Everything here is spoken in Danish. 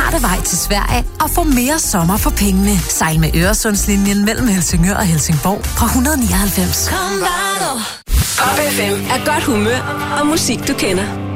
smarte vej til Sverige og få mere sommer for pengene. Sejl med Øresundslinjen mellem Helsingør og Helsingborg fra 199. Pop FM er godt humør og musik, du kender.